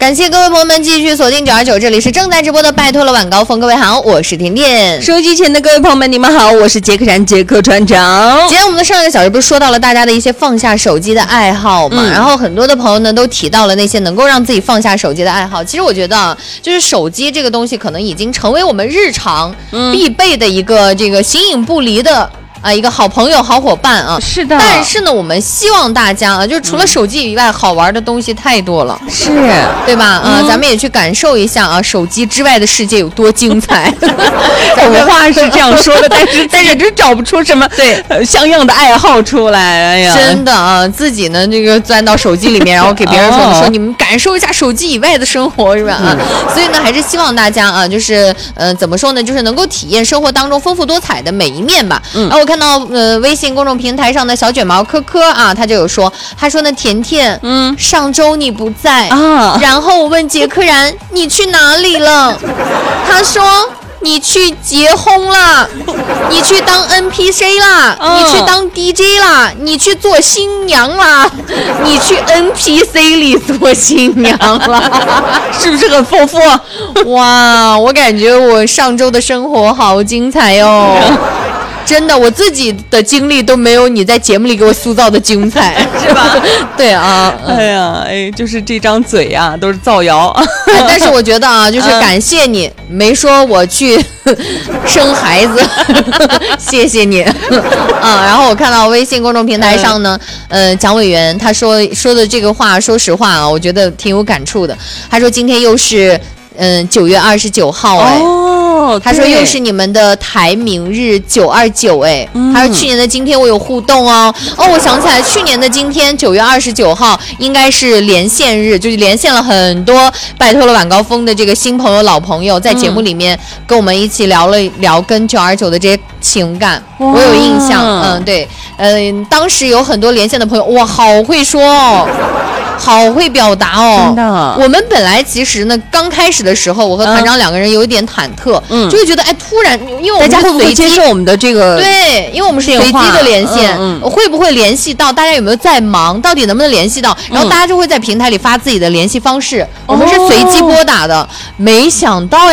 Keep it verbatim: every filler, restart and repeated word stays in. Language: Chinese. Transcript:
感谢各位朋友们继续锁定九二九，这里是正在直播的拜托了晚高峰，各位好，我是甜甜。 收机前的各位朋友们，你们好，我是杰克山杰克船长。 今天我们的上一个小时不是说到了大家的一些放下手机的爱好嘛、嗯，然后很多的朋友呢都提到了那些能够让自己放下手机的爱好。其实我觉得，就是手机这个东西可能已经成为我们日常必备的一个这个形影不离的。啊，一个好朋友、好伙伴啊， 是的。 但是呢，我们希望大家啊，就是除了手机以外，嗯、好玩的东西太多了， 是， 对吧？啊、嗯，咱们也去感受一下啊，手机之外的世界有多精彩。 我话是这样说的，但是但是就找不出什么对、呃、相应的爱好出来。哎呀， 真的啊，自己呢这个钻到手机里面，然后给别人说、哦、说你们感受一下手机以外的生活，是吧？啊、嗯，所以呢，还是希望大家啊，就是呃，怎么说呢，就是能够体验生活当中丰富多彩的每一面吧。嗯，然后我看。看到呃微信公众平台上的小卷毛科科啊，他就有说，他说呢，甜甜，嗯，上周你不在啊，然后我问杰克然你去哪里了，他说你去结婚了，你去当 N P C 啦、嗯，你去当 D J 啦，你去做新娘啦，你去 N P C 里做新娘啦， 是不是很丰富？ 哇，我感觉我上周的生活好精彩哟。真的，我自己的经历都没有你在节目里给我塑造的精彩，是吧？对啊， 哎呀，哎，就是这张嘴呀、啊，都是造谣、哎。 但是我觉得啊，就是感谢你，嗯、没说我去生孩子，谢谢你。啊，然后我看到微信公众平台上呢，嗯、呃，蒋委员他说说的这个话，说实话啊，我觉得挺有感触的。他说今天又是。嗯，九月二十九号哎，哦，他说又是你们的台名日九二九哎，嗯、他说去年的今天我有互动哦，哦，我想起来去年的今天九月二十九号应该是连线日，就是连线了很多拜托了晚高峰的这个新朋友老朋友，在节目里面跟我们一起聊了聊跟九二九的这些情感，我有印象，嗯，对，嗯、呃，当时有很多连线的朋友，哇，好会说哦。好会表达哦！ 真的， 我们本来其实呢，刚开始的时候，我和团长两个人有一点忐忑，嗯，就会觉得哎，突然，因为我们大家会不会接受我们的这个？ 对，因为我们是随机的连线，嗯嗯、会不会联系到？大家有没有在忙？到底能不能联系到？然后大家就会在平台里发自己的联系方式，嗯、我们是随机拨打的。哦、没想到